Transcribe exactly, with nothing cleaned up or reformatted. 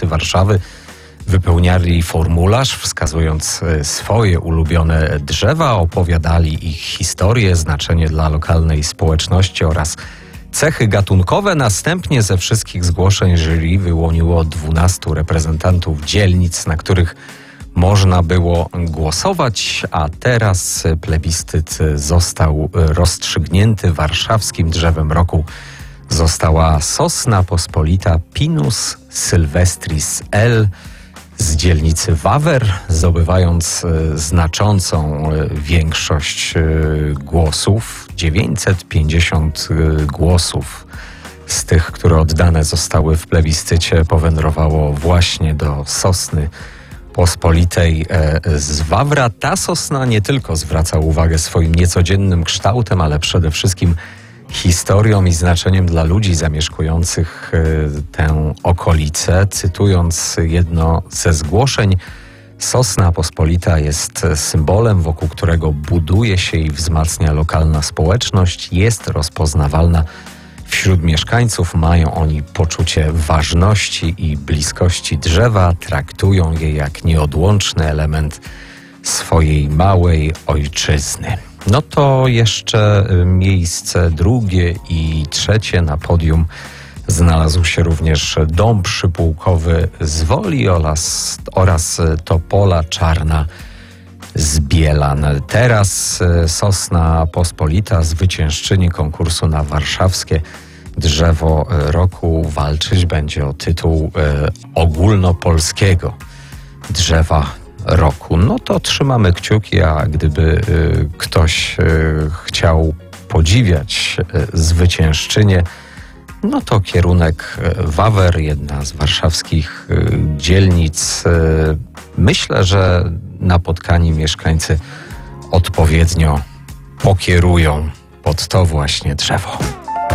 mieszkańcy Warszawy wypełniali formularz, wskazując swoje ulubione drzewa, opowiadali ich historię, znaczenie dla lokalnej społeczności oraz cechy gatunkowe. Następnie ze wszystkich zgłoszeń jury wyłoniło dwunastu reprezentantów dzielnic, na których można było głosować, a teraz plebiscyt został rozstrzygnięty. Warszawskim drzewem roku została sosna pospolita Pinus sylvestris L. z dzielnicy Wawer, zdobywając znaczącą większość głosów, dziewięćset pięćdziesiąt głosów z tych, które oddane zostały w plebiscycie, powędrowało właśnie do sosny pospolitej z Wawra. Ta sosna nie tylko zwraca uwagę swoim niecodziennym kształtem, ale przede wszystkim historią i znaczeniem dla ludzi zamieszkujących tę okolicę. Cytując jedno ze zgłoszeń, sosna pospolita jest symbolem, wokół którego buduje się i wzmacnia lokalna społeczność. Jest rozpoznawalna wśród mieszkańców, mają oni poczucie ważności i bliskości drzewa, traktują je jak nieodłączny element swojej małej ojczyzny. No to jeszcze miejsce drugie i trzecie na podium znalazł się również dąb przypułkowy z Woli oraz, oraz topola czarna z Bielan. Teraz sosna pospolita, zwyciężczyni konkursu na warszawskie drzewo roku, walczyć będzie o tytuł ogólnopolskiego drzewa roku. No to trzymamy kciuki, a gdyby y, ktoś y, chciał podziwiać y, zwyciężczynię, no to kierunek Wawer, jedna z warszawskich y, dzielnic. Y, myślę, że napotkani mieszkańcy odpowiednio pokierują pod to właśnie drzewo.